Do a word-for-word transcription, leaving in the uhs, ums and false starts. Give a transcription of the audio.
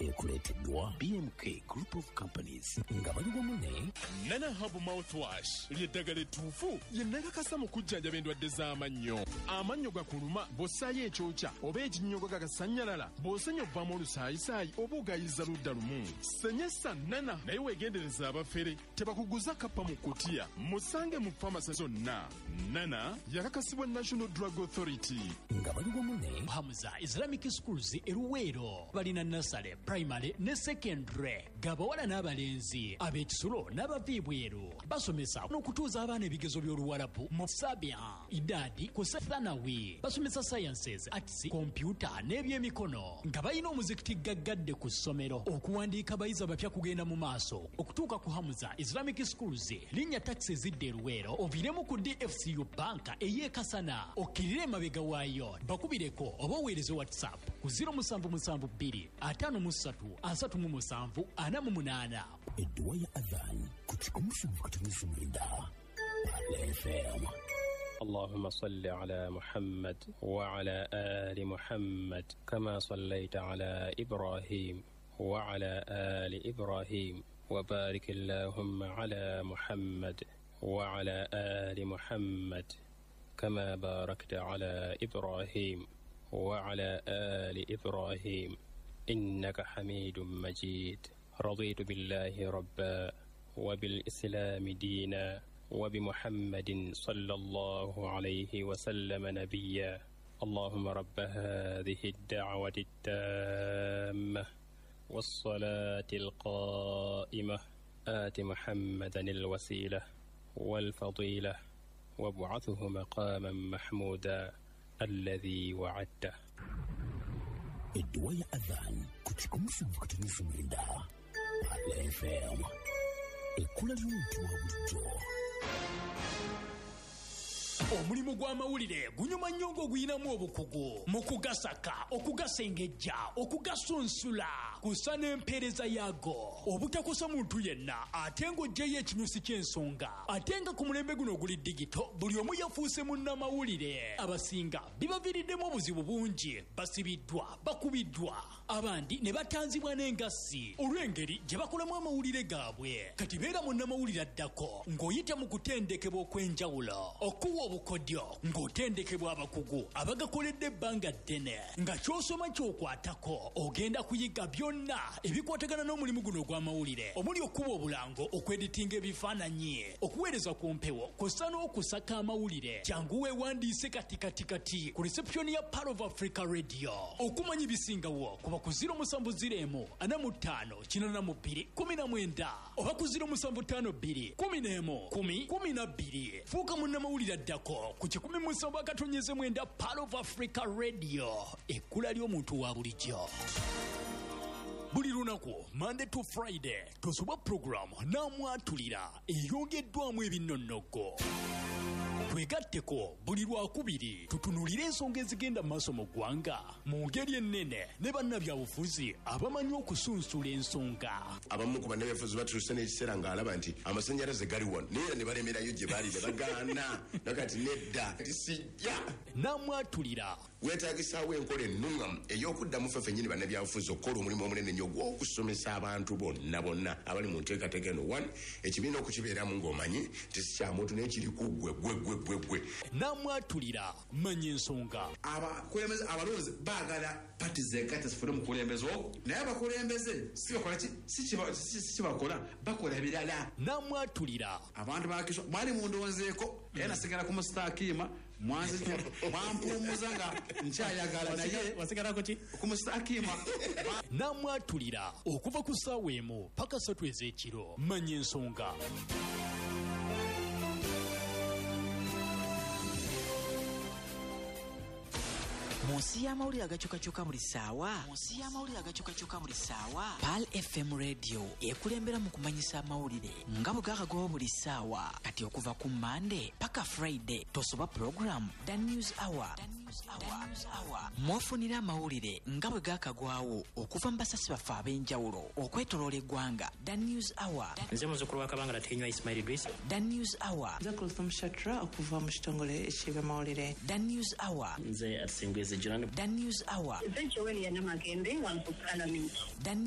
ekuleeteddwa B M K Group of Companies nga bali wamu ne Nana Hub Mouthwash ly'eddagala ettuufu lye nnakakasa mu kujjanjaba endwadde z'amannyo. Amannyo gakuluma bw'ossaayo ekyokya oba ekinnyogo gagasannyalala bw'osenya obvamu olusaayisaayi oba ogayizza ludda lumu. Senyesa Nana naye weegendereza abafere tebakuguza kappa mu kutiya. Musange mu famasi zonna. Nana yakakasibwa National Drug Authority. nga bali wamu ne Hamza Islamic Schools eruweero balina nasale primary ne secondary gabawala n'abalenzi ab'ekisulo n'abaviibweru basomesa n'okutuuza abaana ebigezo by'oluwalabu mu sabia idadi ku thanawi basomesa sciences arts computer n'ebyemikono nga balina omuzikiti gaggadde ku ssomero okuwandiika abayizi abapya kugenda mu maaso okutuuka ku Hamza Islamic Schools linnya taxi zidde eruweero oviiremu ku D F C U banka ey'ekasana okkirire emabega waayo bakubireko oba oweereze whatsapp ku zero seven seven two atano mu ssatu asatu mu musanvu ana mu munaana. edduwa ya adhan ku kikomo ky'omukatamizi mwenda F M. اللهم صل على محمد وعلى آل محمد كما صليت على إبراهيم وعلى آل إبراهيم وبارك اللهم على محمد وعلى آل محمد كما باركت على إبراهيم وعلى آل إبراهيم إنك حميد مجيد. رضيت بالله ربا وبالإسلام دينا وبمحمد صلى الله عليه وسلم نبيا. اللهم رب هذه الدعوة التامة والصلاة القائمة آت محمدا الوسيلة والفضيلة وابعثه مقاما محمودا الذي وعدته. edduwa ya adhan ku kikomo ky'omukatamizi mwenda F M. ekkula ly'omuntu wa bulijjo. Omulimu gw'amawulire gunyuma nnyo ng'oguyinamu obukugu mu kugasaka okugasengejja okugasunsula kusa n'empeereza yaago obutakosa muntu yenna ate ng'oggyeyo ekinyusi ky'ensonga ate nga ku mulembe guno oguli digito buli omu yafuuse munnamawulire abasinga bibaviiriddemu obuzibu bungi basibiddwa bakubiddwa abandi ne batanzibwa n'engassi olw'engeri gye bakolamu amawulire gaabwe kati beera munnamawulire addako ng'oyita mu kutendekebwa okw'enjawulo okuwa obukodyo ng'otendekebwa abakugu abagakoledde ebbanga ddene nga ky'osoma ky'okwatako ogenda kuyiga byonna ebikwatagana n'omulimu guno ogw'amawulire omuli okuba obulango okweditinga ebifaananyi okuweereza ku mpewo kw'ossa n'okusaka amawulire jangu weewandiise katikatikati ku reception ya Pearl of Africa Radio okumanya ebisingawo kuba ku zero seven zero ana mu ttaano kinaana mu bbiri kumi na mwenda oba ku zero seven five two kumi n'emu kumi kumi na bbiri. Fuuka munnamawulire addako ku kikumi mu nsamba akatonyeze mwenda Pearl of Africa Radio ekkula ly'omuntu wa bulijjo. Buli lunaku Monday to Friday tosoba program n'amwatulira eyongeddwamu ebinnonogo. Twegatteko buli lwakubiri tutunulire ensonga ezigenda mu maaso mu ggwanga mu ngeri ennene ne bannabyabufuzi abamanyi okusunsula ensonga. Abamu ku bannabyabufuzi batuuse n'ekiseera ng'alaba nti amasannyalaze gali wano naye ne balemerayo gye bali ne bagaana nakati nedda tisijja. N'amwatulira weetaagisaawo enkola ennungamu ey'okuddamu ffe ffennyini bannabyabufuzi okukola omulimu omunene nnyo gw'okusomesa abantu bonna bonna abali mu nteekateeka eno one ekibiina okukibeeramu ng'omanyi nti si kya muntu n'ekiri ku ggwe ggwe ggwe ggwe ggwe. N'amwatulira manya ensonga. Abakulembeze abalonzi baagala pati zenkati zifune mu kulembeze okwo naye abakulembeze si bakola ki si kibakola bakola ebirala. N'amwatulira abantu bakiswa mwali mundonzeeko era nasigala ku musitakiima mwanzi mwampumuza nga nkyayagala naye wasigalako ki ku musitakiima. N'amwatulira okuva ku ssaawa emu paka ssatu ez'ekiro manya ensonga. Munsi y'amawulire agakyukakyuka buli ssaawa munsi y'amawulire agakyukakyuka buli ssaawa Pearl F M Radio ekulembera mu kumanyisa amawulire nga bwe gaakagawa buli ssaawa kati okuva ku Monday paka Friday tosoba program The News Hour mwofunira amawulire nga bwe gaakagwawo okuva mu basasi baffe ab'enjawulo okwetoloola eggwanga The News Hour. Nze muzzukulu wa Kabanga Latinywa Ismail Idris. The News Hour. Nze Kulthum Shatra okuva mu kitongole eky'ebyamawulire. The News Hour. Nze Atsingwezi Jirani. The News Hour. Nze Joel Yanamagende wantu Parliament.